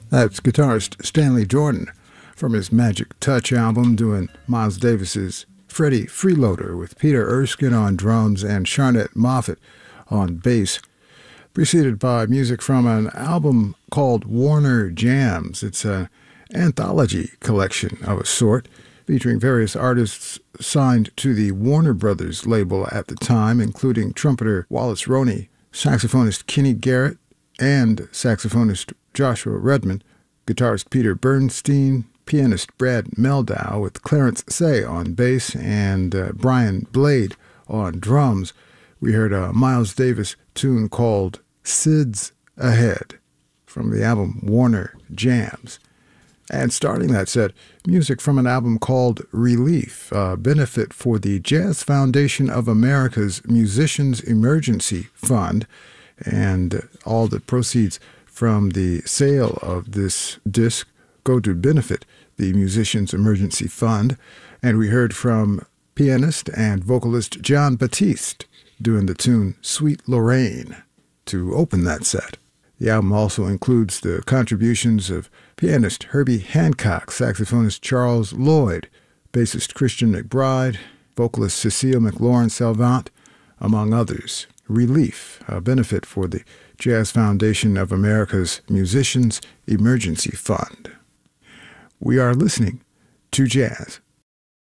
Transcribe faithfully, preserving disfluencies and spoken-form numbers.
That's guitarist Stanley Jordan from his Magic Touch album doing Miles Davis's Freddie Freeloader with Peter Erskine on drums and Sharnette Moffett on bass, preceded by music from an album called Warner Jams. It's an anthology collection of a sort, featuring various artists signed to the Warner Brothers label at the time, including trumpeter Wallace Roney, saxophonist Kenny Garrett, and saxophonist Joshua Redman, guitarist Peter Bernstein, pianist Brad Meldow with Clarence Say on bass, and uh, Brian Blade on drums. We heard a Miles Davis tune called Sid's Ahead from the album Warner Jams. And starting that set, music from an album called Relief, a benefit for the Jazz Foundation of America's Musicians Emergency Fund, and all the proceeds from the sale of this disc go to benefit the Musicians Emergency Fund. And we heard from pianist and vocalist Jon Batiste doing the tune Sweet Lorraine to open that set. The album also includes the contributions of pianist Herbie Hancock, saxophonist Charles Lloyd, bassist Christian McBride, vocalist Cecile McLaurin-Salvant, among others. Relief, a benefit for the Jazz Foundation of America's Musicians Emergency Fund. We are listening to jazz